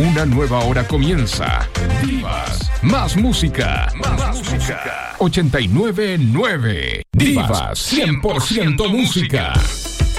Una nueva hora comienza. Divas, más música. 89.9. Divas, 100% música.